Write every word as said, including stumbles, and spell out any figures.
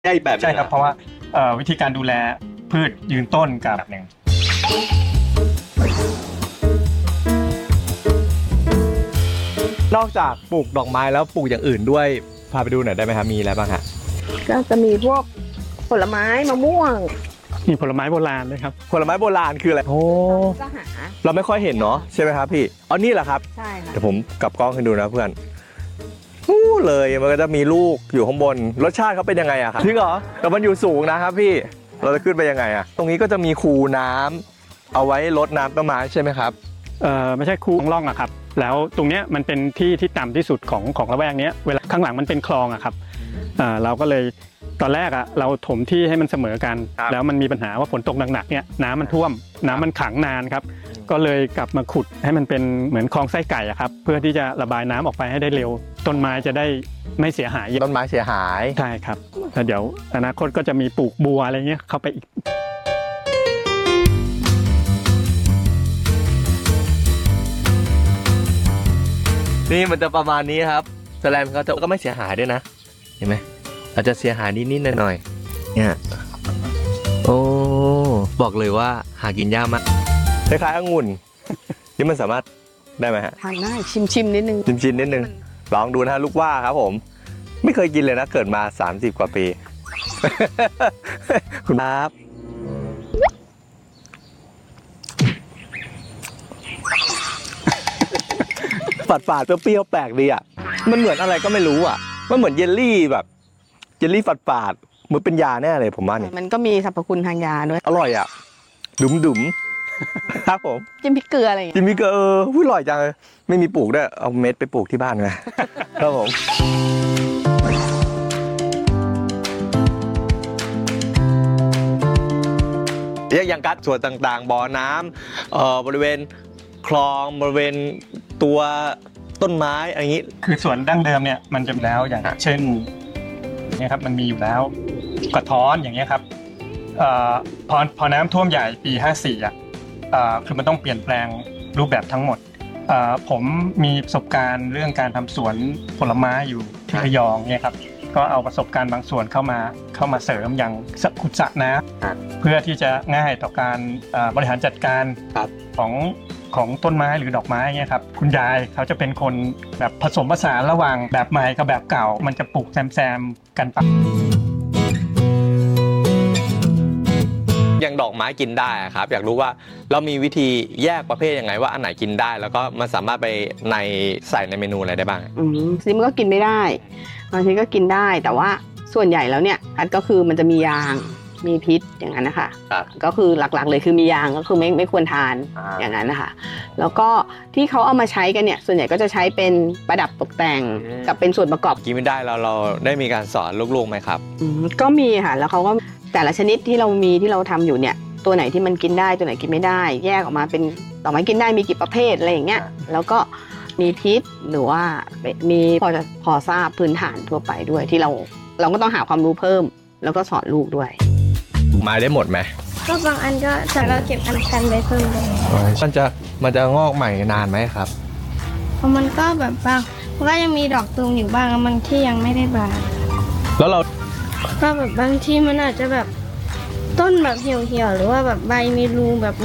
ได้แบบใช่ครับเพราะว่าวิธีการดูแลพืชยืนต้นกับแบบหนึ่งนอกจากปลูกดอกไม้แล้วปลูกอย่างอื่นด้วยพาไปดูหน่อยได้ไหมครับมีอะไรบ้างฮะก็จะมีพวกผลไม้มะม่วงมีผลไม้โบราณด้วยครับผลไม้โบราณคืออะไรโอ้ก็หาเราไม่ค่อยเห็นเนาะใช่ไหมครับพี่อ๋อนี่แหละครับใช่ค่ะเดี๋ยวผมกลับกล้องให้ดูนะเพื่อนอู้เลยมันก็จะมีลูกอยู่ข้างบนรสชาติเขาเป็นยังไงอะครับจริงเหรอแต่มันอยู่สูงนะครับพี่เราจะขึ้นไปยังไงอะตรงนี้ก็จะมีคูน้ำเอาไว้รดน้ำต้นไม้ใช่ไหมครับเอ่อไม่ใช่คูร่องอะครับแล้วตรงเนี้ยมันเป็นที่ที่ต่ำที่สุดของของละแวกเนี้ยเวลาข้างหลังมันเป็นคลองอะครับอ่าเราก็เลยตอนแรกอะเราถมที่ให้มันเสมอกันแล้วมันมีปัญหาว่าฝนตกหนักๆเนี่ยน้ำมันท่วมน้ำมันขังนานครับก็เลยกลับมาขุดให้มันเป็นเหมือนคลองไส้ไก่อะครับเพื่อที่จะระบายน้ำออกไปให้ได้เร็วต้นไม้จะได้ไม่เสียหายต้นไม้เสียหายใช่ครับแล้วเดี๋ยวอนาคตก็จะมีปลูกบัวอะไรเงี้ยเข้าไปอีกนี่มันจะประมาณนี้ครับแสลมเขาจะก็ไม่เสียหายด้วยนะเห็นไหมอาจจะเสียหายนิดๆหน่อยๆเนี่ยโอ้บอกเลยว่าหากินยากมากคล้ายๆองุ่นนี่มันสามารถได้ไหมฮะทานได้ชิมๆนิดนึงชิมๆนิดนึงลองดูนะฮะลูกว่าครับผมไม่เคยกินเลยนะเกิดมาสามสิบกว่าปีคุณครับฝาดฝาดเปรี้ยวๆแปลกดีอ่ะมันเหมือนอะไรก็ไม่รู้อ่ะมันเหมือนเยลลี่แบบเยลลี่ฝาดฝาดเหมือนเป็นยาแน่เลยผมว่านี่มันก็มีสรรพคุณทางยาด้วยอร่อยอ่ะดุ๋มดุ๋มครับผมจิ้มพริกเกลืออะไรอย่างเงี้ยจิ้มพริกเกลือเอออร่อยจังเลยไม่มีปลูกด้วยเอาเม็ดไปปลูกที่บ้านไงครับผมอย่างกัดส่วนต่างๆบ่อน้ำเอ่อบริเวณคลองบริเวณตัวต้นไม้อะไรอย่างนี้คือส่วนดั้งเดิมเนี่ยมันจะแล้วอย่างเช่นเนี่ยครับมันมีอยู่แล้วกระท้อนอย่างเงี้ยครับเอ่อพอพอน้ำท่วมใหญ่ปีห้าสี่อ่ะเอ่อคือมันต้องเปลี่ยนแปลงรูปแบบทั้งหมดเอ่อผมมีประสบการณ์เรื่องการทำสวนผลไม้อยู่ที่ระยองเนี่ยครับก็เอาประสบการณ์บางส่วนเข้ามาเข้ามาเสริมอย่างขุดสระน้ำเพื่อที่จะง่ายต่อการบริหารจัดการของของต้นไม้หรือดอกไม้เงี้ยครับคุณยายเขาจะเป็นคนแบบผสมผสานระหว่างแบบใหม่กับแบบเก่ามันจะปลูกแซมๆกันไปอย่างดอกไม้กินได้ครับอยากรู้ว่าเรามีวิธีแยกประเภทยังไงว่าอันไหนกินได้แล้วก็มันสามารถไปในใส่ในเมนูอะไรได้บ้างอืมซิมก็กินไม่ได้บางทีก็กินได้แต่ว่าส่วนใหญ่แล้วเนี่ยอันก็คือมันจะมียางมีพิษอย่างนั้นนะคะก็คือหลักๆเลยคือมียางก็คือไม่ไม่ควรทานอย่างนั้นนะคะแล้วก็ที่เขาเอามาใช้กันเนี่ยส่วนใหญ่ก็จะใช้เป็นประดับตกแต่งกับเป็นส่วนประกอบกินไม่ได้เราเราได้มีการสอนลูกๆไหมครับก็มีค่ะแล้วเขาก็แต่ละชนิดที่เรามีที่เราทำอยู่เนี่ยตัวไหนที่มันกินได้ตัวไหนกินไม่ได้แยกออกมาเป็นดอกไม้กินได้มีกี่ประเภทอะไรอย่างเงี้ยแล้วก็มีพิษหรือว่ามีพอจะพอทราบพื้นฐานทั่วไปด้วยที่เราเราก็ต้องหาความรู้เพิ่มแล้วก็สอนลูกด้วยไม้ได้หมดไหมก็บางอันก็แต่เราเก็บอันกันไว้เพิ่มเลยมันจะมันจะงอกใหม่นานไหมครับเพราะมันก็แบบบางมันก็ยังมีดอกตูมอยู่บ้างบางที่ยังไม่ได้บานแล้วเราก็แบบบางที่มันอาจจะแบบต้นแบบเหี่ยวๆหรือว่าแบบใบมีรูแบบ